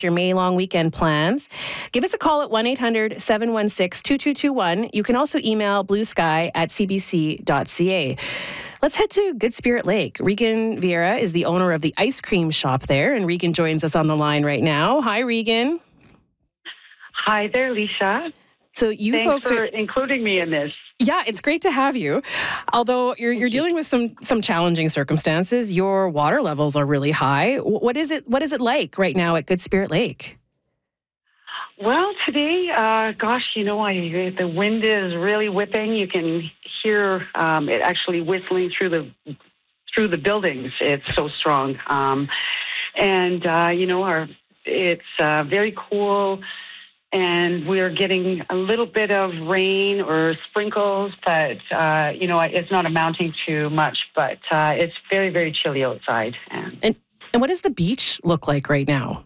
your May long weekend plans. Give us a call at 1-800-716-2221. You can also email bluesky@cbc.ca. Let's head to Good Spirit Lake. Regan Vieira is the owner of the ice cream shop there, and Regan joins us on the line right now. Hi, Regan. Hi there, Lisa. So you Thanks folks for including me in this. Yeah, it's great to have you. Although you're dealing with some challenging circumstances, your water levels are really high. What is it like right now at Good Spirit Lake? Well, today, the wind is really whipping. You can hear it actually whistling through the buildings. It's so strong, it's very cool. And we're getting a little bit of rain or sprinkles, but, it's not amounting to much, but it's very, very chilly outside. And what does the beach look like right now?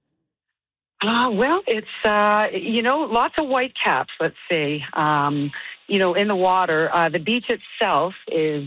It's, lots of white caps, let's say, in the water. The beach itself is,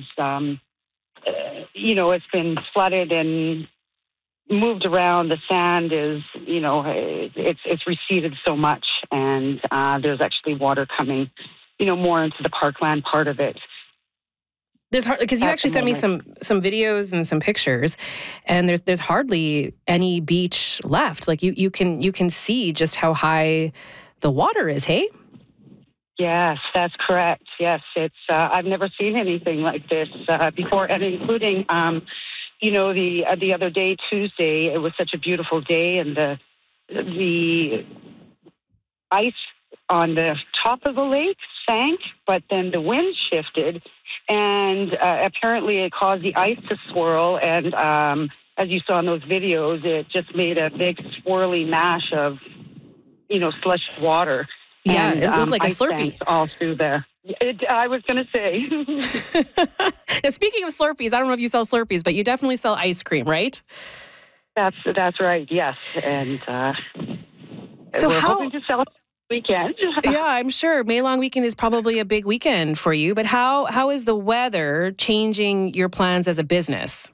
it's been flooded and moved around. The sand is, it's receded so much, and there's actually water coming, more into the parkland part of it. Because you actually sent me some videos and some pictures, and there's hardly any beach left. Like you can see just how high the water is. Hey. Yes, that's correct. Yes, it's I've never seen anything like this before, and including. The other day, Tuesday, it was such a beautiful day, and the ice on the top of the lake sank, but then the wind shifted, and apparently it caused the ice to swirl, and as you saw in those videos, it just made a big swirly mash of, slush water. Yeah, and, it looked like a Slurpee. All through there. I was going to say. Now, speaking of Slurpees, I don't know if you sell Slurpees, but you definitely sell ice cream, right? That's right. Yes, and so we're hoping to sell it this weekend. Yeah, I'm sure May long weekend is probably a big weekend for you. But how is the weather changing your plans as a business?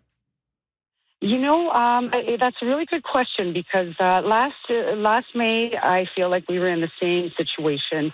That's a really good question because last May I feel like we were in the same situation.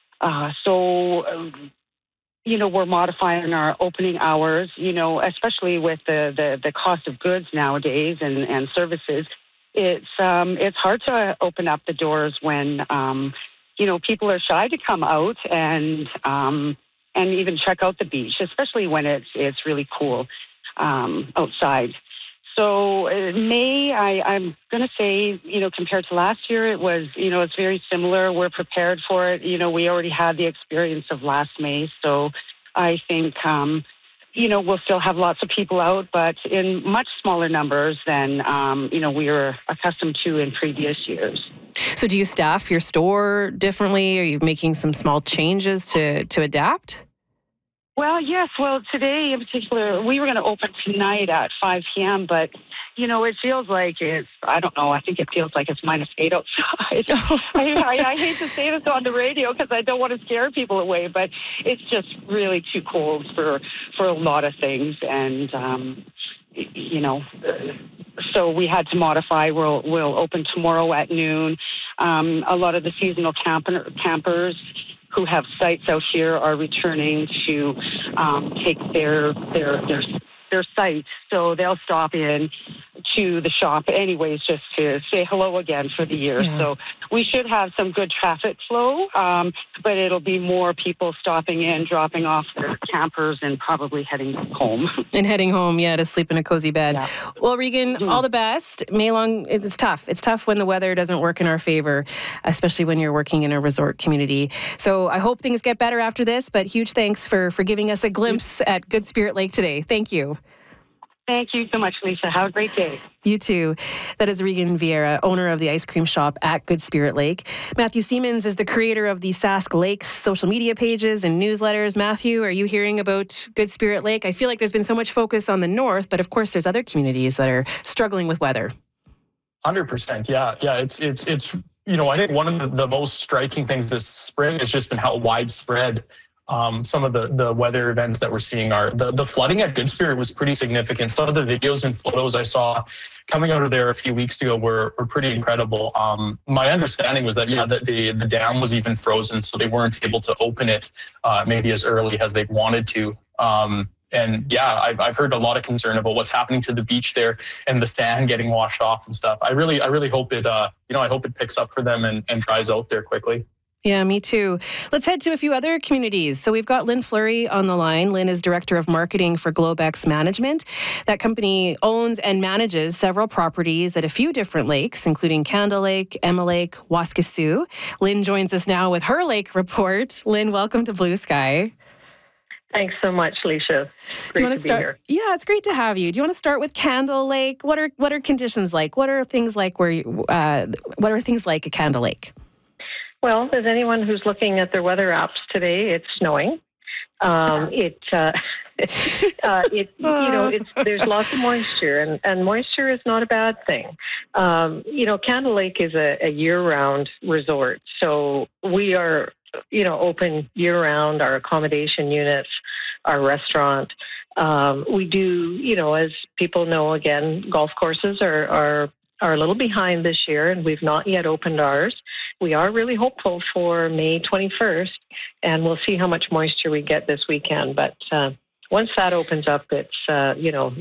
We're modifying our opening hours, especially with the cost of goods nowadays and services. It's hard to open up the doors when, people are shy to come out and even check out the beach, especially when it's really cool outside. So May, I'm going to say, compared to last year, it was, it's very similar. We're prepared for it. We already had the experience of last May. So I think, we'll still have lots of people out, but in much smaller numbers than, we were accustomed to in previous years. So do you staff your store differently? Are you making some small changes to adapt? Well, yes. Well, today in particular, we were going to open tonight at 5 p.m., but, it feels like I think it feels like it's -8 outside. I hate to say this on the radio because I don't want to scare people away, but it's just really too cold for a lot of things. And, so we had to modify. We'll open tomorrow at noon. A lot of the seasonal campers who have sites out here are returning to take their site, so they'll stop in to the shop anyways just to say hello again for the year. Yeah. So we should have some good traffic flow, but it'll be more people stopping in, dropping off their campers, and probably heading home. And heading home, to sleep in a cozy bed. Yeah. Well, Regan, all the best. May long, it's tough. It's tough when the weather doesn't work in our favor, especially when you're working in a resort community. So I hope things get better after this, but huge thanks for giving us a glimpse at Good Spirit Lake today. Thank you. Thank you so much, Lisa. Have a great day. You too. That is Regan Vieira, owner of the ice cream shop at Good Spirit Lake. Matthew Siemens is the creator of the Sask Lakes social media pages and newsletters. Matthew, are you hearing about Good Spirit Lake? I feel like there's been so much focus on the north, but of course there's other communities that are struggling with weather. 100%. Yeah. It's I think one of the most striking things this spring has just been how widespread some of the weather events that we're seeing are the flooding at Good Spirit was pretty significant. Some of the videos and photos I saw coming out of there a few weeks ago were pretty incredible. My understanding was that, that the dam was even frozen, so they weren't able to open it maybe as early as they wanted to. And I've heard a lot of concern about what's happening to the beach there and the sand getting washed off and stuff. I really hope it, I hope it picks up for them and dries out there quickly. Yeah, me too. Let's head to a few other communities. So we've got Lynn Fleury on the line. Lynn is Director of Marketing for Globex Management. That company owns and manages several properties at a few different lakes, including Candle Lake, Emma Lake, Waskesiu. Lynn joins us now with her lake report. Lynn, welcome to Blue Sky. Thanks so much, Alicia. Great to be here. Yeah, it's great to have you. Do you want to start with Candle Lake? What are conditions like? What are things like what are things like at Candle Lake? Well, as anyone who's looking at their weather apps today, it's snowing. There's lots of moisture, and moisture is not a bad thing. Candle Lake is a year-round resort, so we are, open year-round. Our accommodation units, our restaurant. We do, as people know, again, golf courses are a little behind this year, and we've not yet opened ours. We are really hopeful for May 21st, and we'll see how much moisture we get this weekend. But once that opens up, it'll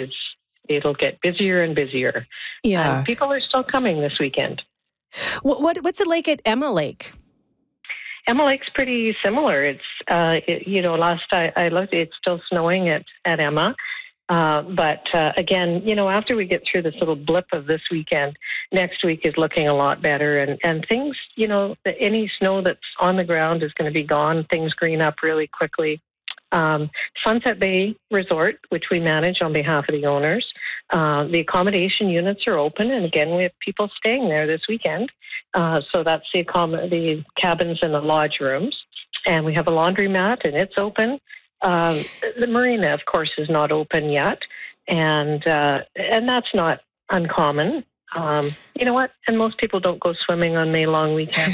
get busier and busier. Yeah, and people are still coming this weekend. What's it like at Emma Lake? Emma Lake's pretty similar. It's last I looked, it's still snowing at Emma. But again, after we get through this little blip of this weekend, next week is looking a lot better. And things, any snow that's on the ground is going to be gone. Things green up really quickly. Sunset Bay Resort, which we manage on behalf of the owners, the accommodation units are open. And again, we have people staying there this weekend. So that's the cabins and the lodge rooms. And we have a laundromat, and it's open. The marina, of course, is not open yet, and that's not uncommon. You know what? And most people don't go swimming on May long weekend.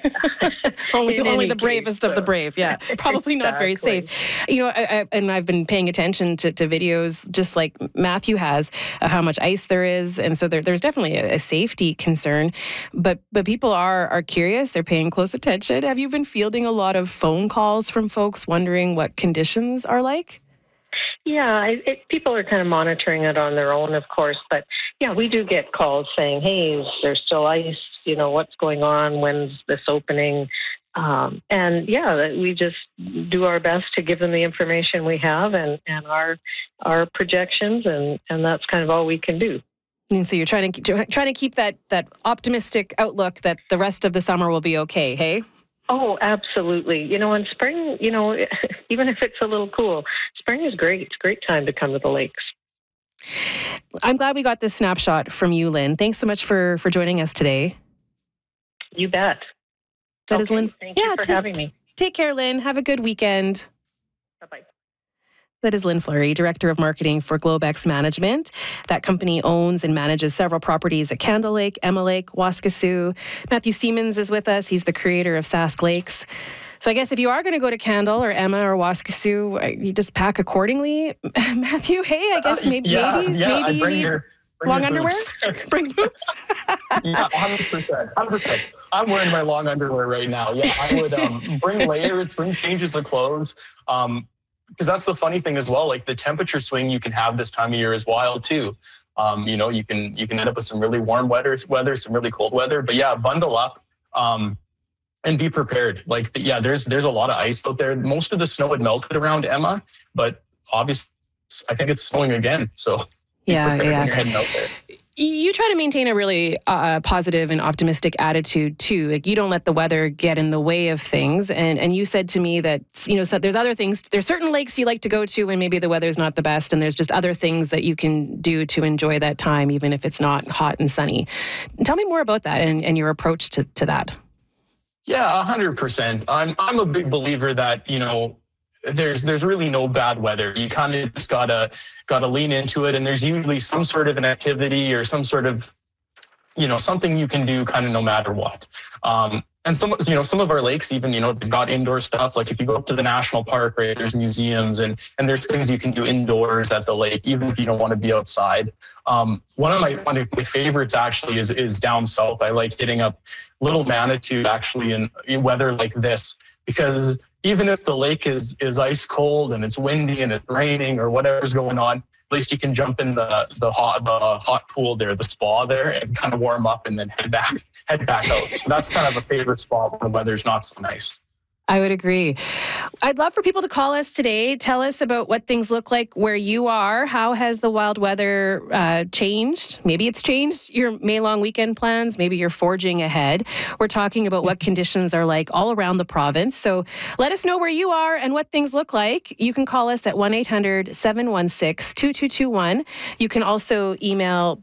only the bravest of the brave. Yeah, probably not very safe. I've been paying attention to videos, just like Matthew has, how much ice there is, and so there's definitely a safety concern. But people are curious. They're paying close attention. Have you been fielding a lot of phone calls from folks wondering what conditions are like? Yeah, people are kind of monitoring it on their own, of course. But yeah, we do get calls saying, "Hey, is there still ice? What's going on? When's this opening?" And yeah, we just do our best to give them the information we have and our projections, and that's kind of all we can do. And so you're trying to keep that optimistic outlook that the rest of the summer will be okay. Hey. Oh, absolutely. In spring, even if it's a little cool, spring is great. It's a great time to come to the lakes. I'm glad we got this snapshot from you, Lynn. Thanks so much for joining us today. You bet. That is Lynn. Thank you for having me. Take care, Lynn. Have a good weekend. Bye-bye. That is Lynn Fleury, Director of Marketing for Globex Management. That company owns and manages several properties at Candle Lake, Emma Lake, Waskesiu. Matthew Siemens is with us. He's the creator of Sask Lakes. So I guess if you are going to go to Candle or Emma or Waskesiu, you just pack accordingly. Matthew, hey, I guess maybe bring your long underwear? Bring boots? Yeah, 100%. I'm wearing my long underwear right now. Yeah, I would bring layers, bring changes of clothes. Because that's the funny thing as well. Like the temperature swing you can have this time of year is wild too. You can end up with some really warm weather, some really cold weather. But yeah, bundle up and be prepared. There's a lot of ice out there. Most of the snow had melted around Emma, but obviously I think it's snowing again. So yeah. When you're heading out there. You try to maintain a really positive and optimistic attitude too. Like you don't let the weather get in the way of things. And you said to me that so there's other things. There's certain lakes you like to go to when maybe the weather's not the best, and there's just other things that you can do to enjoy that time, even if it's not hot and sunny. Tell me more about that and your approach to that. Yeah, 100%. I'm a big believer that there's really no bad weather. You kind of just gotta lean into it, and there's usually some sort of an activity or some sort of something you can do kind of no matter what. And some of our lakes even, they've got indoor stuff. Like if you go up to the national park, right, there's museums and there's things you can do indoors at the lake, even if you don't want to be outside. One of my favorites actually is down south. I like hitting up Little Manitou actually in weather like this, because even if the lake is ice cold and it's windy and it's raining or whatever's going on, at least you can jump in the hot pool there, the spa there, and kind of warm up and then head back out. So that's kind of a favorite spot when the weather's not so nice. I would agree. I'd love for people to call us today. Tell us about what things look like where you are. How has the wild weather changed? Maybe it's changed your May long weekend plans. Maybe you're forging ahead. We're talking about what conditions are like all around the province. So let us know where you are and what things look like. You can call us at 1-800-716-2221. You can also email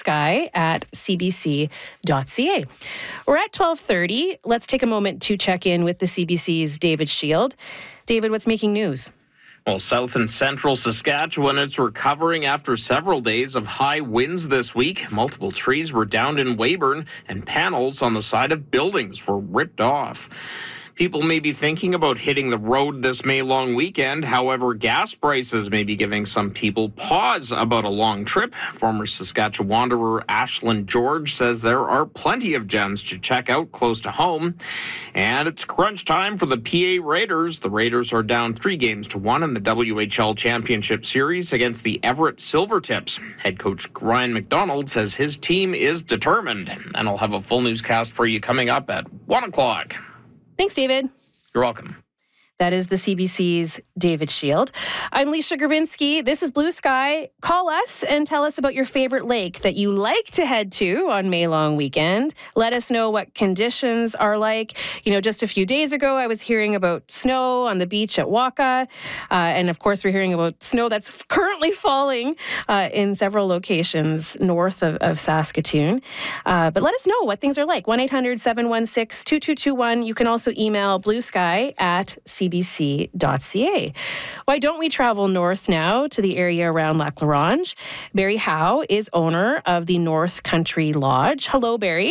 bluesky@cbc.ca. We're at 12:30. Let's take a moment to check in with the CBC's David Shield. David, what's making news? Well, south and central Saskatchewan is recovering after several days of high winds this week. Multiple trees were downed in Weyburn, and panels on the side of buildings were ripped off. People may be thinking about hitting the road this May long weekend. However, gas prices may be giving some people pause about a long trip. Former Saskatchewan Wanderer Ashland George says there are plenty of gems to check out close to home. And it's crunch time for the PA Raiders. The Raiders are down 3-1 in the WHL Championship Series against the Everett Silvertips. Head coach Ryan McDonald says his team is determined. And I'll have a full newscast for you coming up at 1 o'clock. Thanks, David. You're welcome. That is the CBC's David Shield. I'm Leisha Gravinsky. This is Blue Sky. Call us and tell us about your favorite lake that you like to head to on May long weekend. Let us know what conditions are like. Just a few days ago, I was hearing about snow on the beach at Waka. And of course, we're hearing about snow that's currently falling in several locations north of Saskatoon. But let us know what things are like. 1-800-716-2221. You can also email bluesky@cbc.ca. Why don't we travel north now to the area around Lac La Ronge? Barry Howe is owner of the North Country Lodge. Hello, Barry.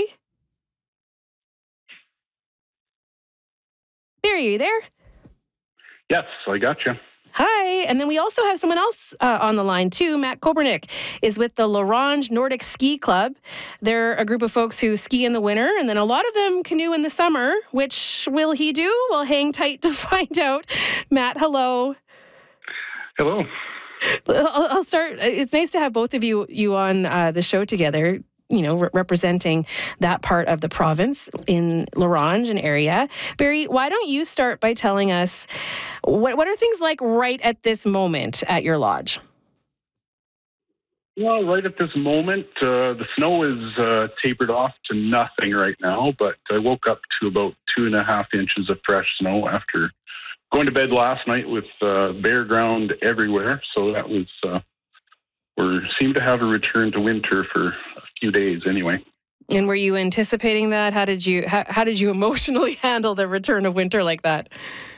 Barry, are you there? Yes, I got you. Hi. And then we also have someone else on the line, too. Matt Kobernick is with the La Ronge Nordic Ski Club. They're a group of folks who ski in the winter, and then a lot of them canoe in the summer. Which will he do? We'll hang tight to find out. Matt, hello. Hello. I'll start. It's nice to have both of you on the show together. Representing that part of the province in La Ronge and area. Barry, why don't you start by telling us what are things like right at this moment at your lodge? Well, right at this moment, the snow is tapered off to nothing right now, but I woke up to about 2.5 inches of fresh snow after going to bed last night with bare ground everywhere. So that was, we seemed to have a return to winter for a few days anyway. And were you anticipating that? How did you emotionally handle the return of winter like that?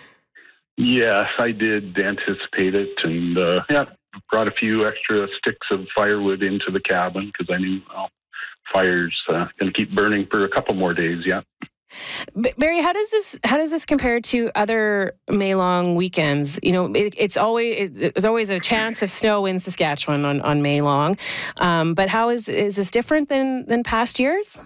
Yes, I did anticipate it, and brought a few extra sticks of firewood into the cabin because I knew fire's going to keep burning for a couple more days. Yeah. Barry, how does this compare to other May long weekends? There's always a chance of snow in Saskatchewan on May long, but how is this different than past years?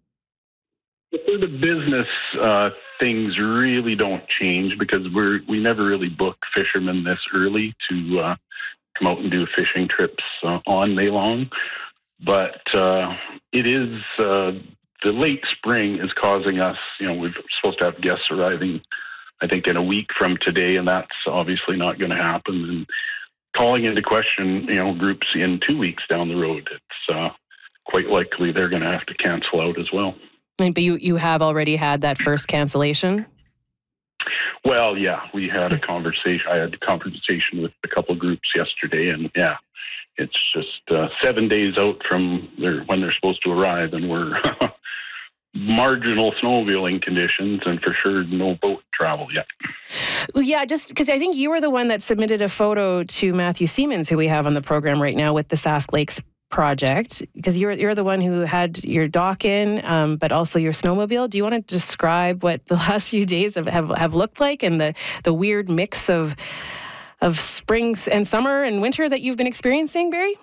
For the business, things really don't change because we never really book fishermen this early to come out and do fishing trips on May long, but it is. The late spring is causing us, we're supposed to have guests arriving, I think, in a week from today, and that's obviously not going to happen. And calling into question, groups in 2 weeks down the road, it's quite likely they're going to have to cancel out as well. But you have already had that first cancellation? Well, yeah, we had a conversation. I had a conversation with a couple of groups yesterday, and yeah, it's just 7 days out from when they're supposed to arrive, and we're marginal snowmobiling conditions, and for sure no boat travel yet. Yeah, just because I think you were the one that submitted a photo to Matthew Siemens, who we have on the program right now with the Sask Lakes project, because you're the one who had your dock in, but also your snowmobile. Do you want to describe what the last few days have looked like, and the weird mix of spring and summer and winter that you've been experiencing, Barry?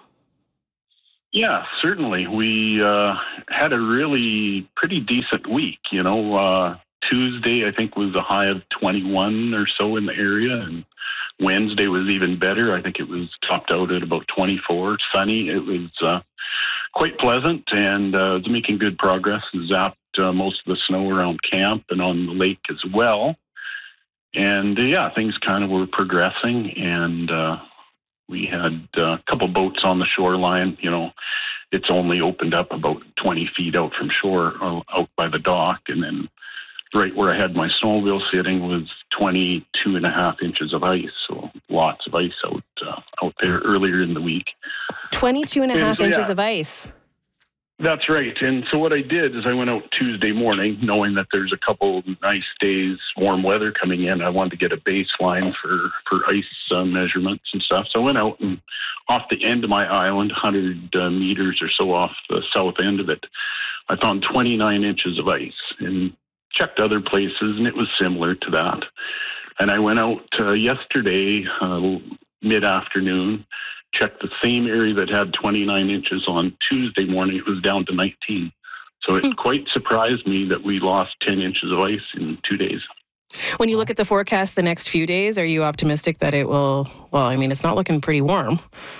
Yeah, certainly. We had a really pretty decent week. Tuesday, I think, was a high of 21 or so in the area, and Wednesday was even better. I think it was topped out at about 24, sunny. It was quite pleasant, and was making good progress. Zapped most of the snow around camp and on the lake as well. And things kind of were progressing, and we had a couple boats on the shoreline. It's only opened up about 20 feet out from shore, out by the dock, and then right where I had my snowmobile sitting was 22 and a half inches of ice. So lots of ice out there earlier in the week. 22 and a half inches of ice. That's right. And so what I did is I went out Tuesday morning, knowing that there's a couple nice days, warm weather coming in. I wanted to get a baseline for ice measurements and stuff. So I went out, and off the end of my island, 100 meters or so off the south end of it, I found 29 inches of ice, and checked other places, and it was similar to that. And I went out yesterday, mid-afternoon, checked the same area that had 29 inches on Tuesday morning. It was down to 19. So it quite surprised me that we lost 10 inches of ice in 2 days. When you look at the forecast the next few days, are you optimistic that it will, it's not looking pretty warm.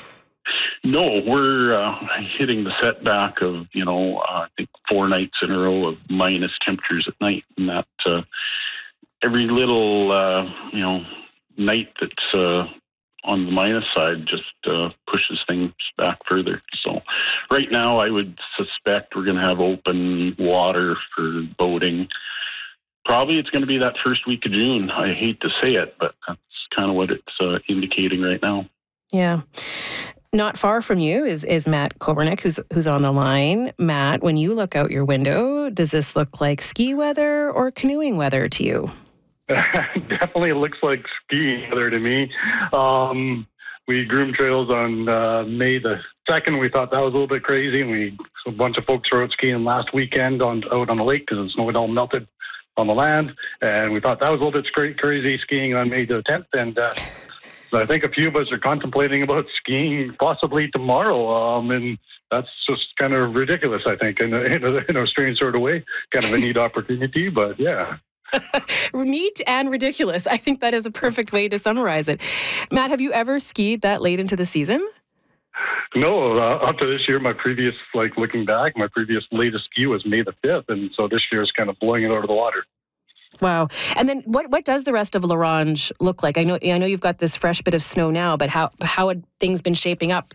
No, we're hitting the setback of, I think 4 nights in a row of minus temperatures at night. And that every little, night that's on the minus side just pushes things back further. So right now I would suspect we're going to have open water for boating. Probably it's going to be that first week of June. I hate to say it, but that's kind of what it's indicating right now. Yeah. Not far from you is Matt Kobernick, who's on the line. Matt, when you look out your window, does this look like ski weather or canoeing weather to you? Definitely looks like skiing weather to me. We groomed trails on May the 2nd. We thought that was a little bit crazy. And a bunch of folks were out skiing last weekend out on the lake because the snow had all melted on the land. And we thought that was a little bit crazy skiing on May the 10th. And I think a few of us are contemplating about skiing possibly tomorrow. And that's just kind of ridiculous, I think, in a strange sort of way. Kind of a neat opportunity, but yeah. Neat and ridiculous. I think that is a perfect way to summarize it. Matt, have you ever skied that late into the season? No, up to this year, looking back, my previous latest ski was May the 5th. And so this year is kind of blowing it out of the water. Wow. And then what does the rest of La Ronge look like? I know you've got this fresh bit of snow now, but how had things been shaping up?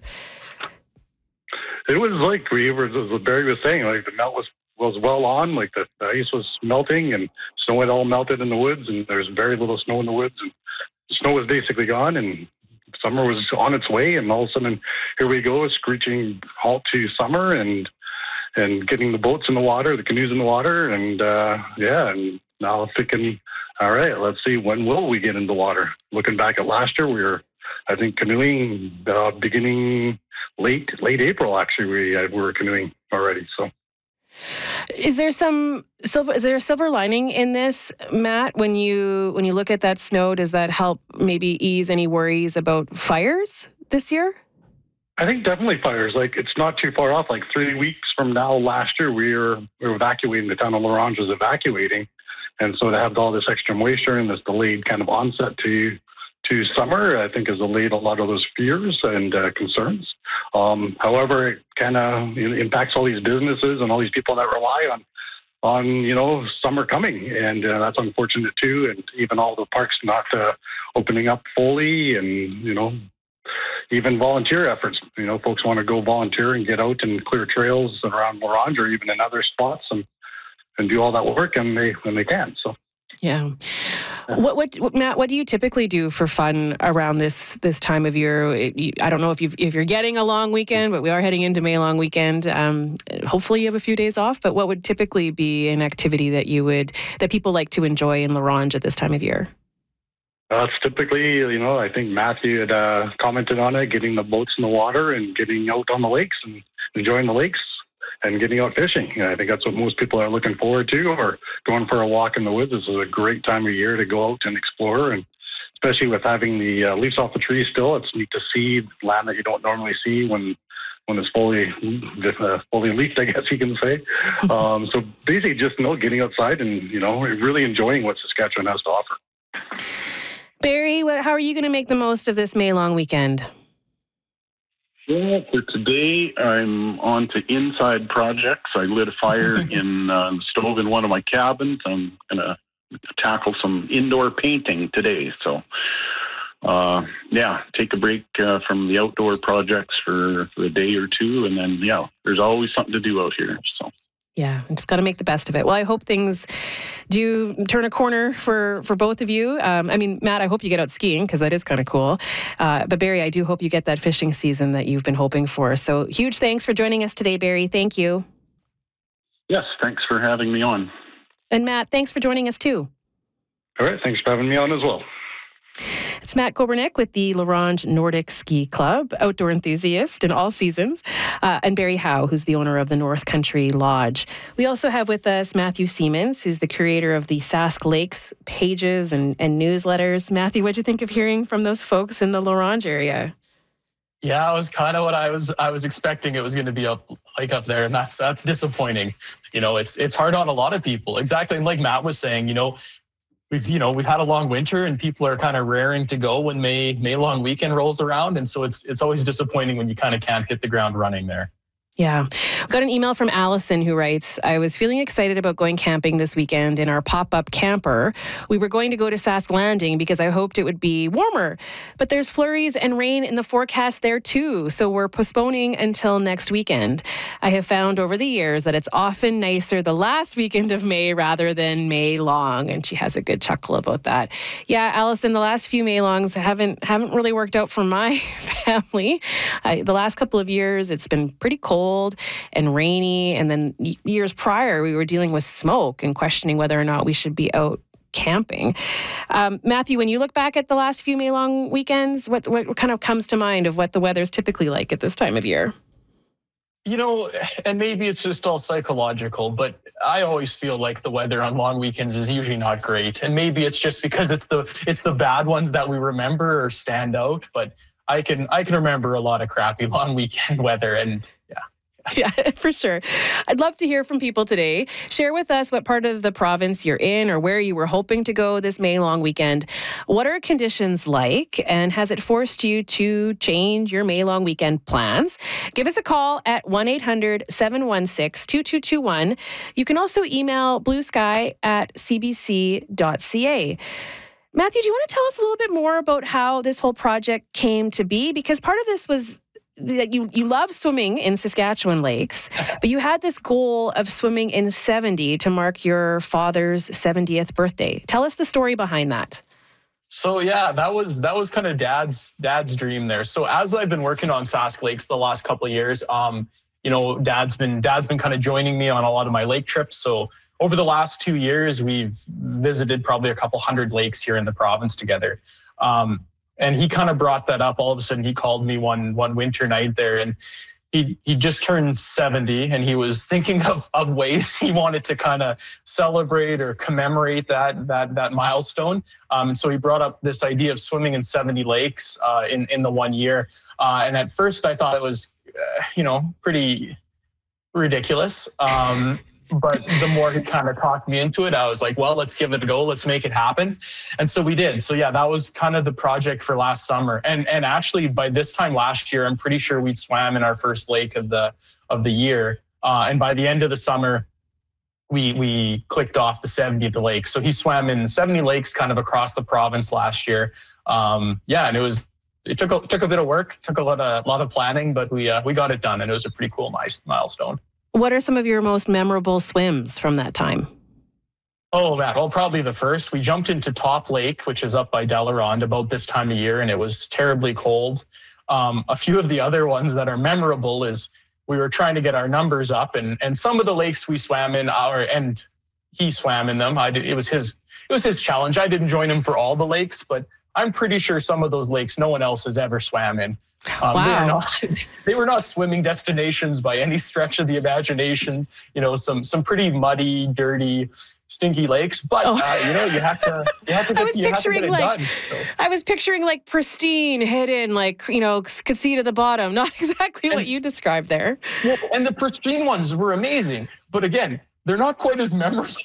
It was like as Barry was saying, like the melt was well on, like the ice was melting and snow had all melted in the woods, and there's very little snow in the woods, and the snow was basically gone, and summer was on its way, and all of a sudden here we go, a screeching halt to summer, and getting the boats in the water, the canoes in the water, and and now I'm thinking, all right, let's see, when will we get into the water? Looking back at last year, we were, I think, canoeing beginning late April. Actually, we were canoeing already. So, is there a silver lining in this, Matt? When you look at that snow, does that help maybe ease any worries about fires this year? I think definitely fires. Like, it's not too far off. Like 3 weeks from now, last year we were evacuating. The town of La Ronge was evacuating. And so to have all this extra moisture and this delayed kind of onset to summer, I think has allayed a lot of those fears and concerns. However, it kind of impacts all these businesses and all these people that rely on summer coming. And that's unfortunate too. And even all the parks not opening up fully, and, even volunteer efforts. Folks want to go volunteer and get out and clear trails around La Ronge or even in other spots and do all that work, and when they can. So, yeah. What Matt? What do you typically do for fun around this time of year? I don't know if you're getting a long weekend, but we are heading into May long weekend. Hopefully, you have a few days off. But what would typically be an activity that people like to enjoy in La Ronge at this time of year? That's typically, I think Matthew had commented on it, getting the boats in the water and getting out on the lakes and enjoying the lakes and getting out fishing. I think that's what most people are looking forward to, or going for a walk in the woods. This is a great time of year to go out and explore, and especially with having the leaves off the trees still. It's neat to see land that you don't normally see when it's fully leafed, I guess you can say. So basically just getting outside and, really enjoying what Saskatchewan has to offer. Barry, how are you going to make the most of this May long weekend? Well, for today, I'm on to inside projects. I lit a fire in the stove in one of my cabins. I'm going to tackle some indoor painting today. So, take a break from the outdoor projects for a day or two. And then, there's always something to do out here. So. Yeah, just got to make the best of it. Well, I hope things do turn a corner for both of you. Matt, I hope you get out skiing because that is kind of cool. But Barry, I do hope you get that fishing season that you've been hoping for. So huge thanks for joining us today, Barry. Thank you. Yes, thanks for having me on. And Matt, thanks for joining us too. All right, thanks for having me on as well. It's Matt Kobernick with the La Ronge Nordic Ski Club, outdoor enthusiast in all seasons, and Barry Howe, who's the owner of the North Country Lodge. We also have with us Matthew Seamans, who's the curator of the Sask Lakes pages and newsletters. Matthew, what'd you think of hearing from those folks in the La Ronge area? Yeah, it was kind of what I was expecting it was going to be up there, and that's disappointing. It's hard on a lot of people. Exactly, and like Matt was saying, we've had a long winter and people are kind of raring to go when May long weekend rolls around. And so it's always disappointing when you kind of can't hit the ground running there. Yeah. We got an email from Allison who writes, I was feeling excited about going camping this weekend in our pop-up camper. We were going to go to Sask Landing because I hoped it would be warmer, but there's flurries and rain in the forecast there too. So we're postponing until next weekend. I have found over the years that it's often nicer the last weekend of May rather than May long. And she has a good chuckle about that. Yeah, Allison, the last few May longs haven't really worked out for my family. The last couple of years, it's been pretty cold and rainy. And then years prior, we were dealing with smoke and questioning whether or not we should be out camping. Matthew, when you look back at the last few May long weekends, what kind of comes to mind of what the weather's typically like at this time of year? And maybe it's just all psychological, but I always feel like the weather on long weekends is usually not great. And maybe it's just because it's the bad ones that we remember or stand out. But I can remember a lot of crappy long weekend weather, and yeah, for sure. I'd love to hear from people today. Share with us what part of the province you're in or where you were hoping to go this May long weekend. What are conditions like, and has it forced you to change your May long weekend plans? Give us a call at 1-800-716-2221. You can also email bluesky@cbc.ca. Matthew, do you want to tell us a little bit more about how this whole project came to be? Because part of this was that you love swimming in Saskatchewan lakes, but you had this goal of swimming in 70 to mark your father's 70th birthday. Tell us the story behind that. So yeah, that was kind of dad's dream there. So as I've been working on Sask Lakes the last couple of years, dad's been kind of joining me on a lot of my lake trips. So over the last 2 years, we've visited probably a couple hundred lakes here in the province together. And he kind of brought that up. All of a sudden, he called me one winter night there, and he just turned 70, and he was thinking of ways he wanted to kind of celebrate or commemorate that milestone. So he brought up this idea of swimming in 70 lakes in the 1 year. And at first, I thought it was pretty ridiculous. But the more he kind of talked me into it, I was like, well, let's give it a go. Let's make it happen. And so we did. So yeah, that was kind of the project for last summer. And actually by this time last year, I'm pretty sure we'd swam in our first lake of the year. And by the end of the summer, we clicked off the 70th lake. So he swam in 70 lakes kind of across the province last year. And it took a bit of work, took a lot of planning, but we got it done, and it was a pretty cool milestone. What are some of your most memorable swims from that time? Oh, man. Well, probably the first. We jumped into Top Lake, which is up by Delarond about this time of year, and it was terribly cold. A few of the other ones that are memorable is we were trying to get our numbers up, and some of the lakes we swam in, and he swam in them. It was his challenge. I didn't join him for all the lakes, but I'm pretty sure some of those lakes no one else has ever swam in. Wow. They were not swimming destinations by any stretch of the imagination. You know, some pretty muddy, dirty, stinky lakes, but you have to get it done. So. I was picturing like pristine, hidden, like, could see to the bottom. Not exactly what you described there. Yeah, and the pristine ones were amazing, but again, they're not quite as memorable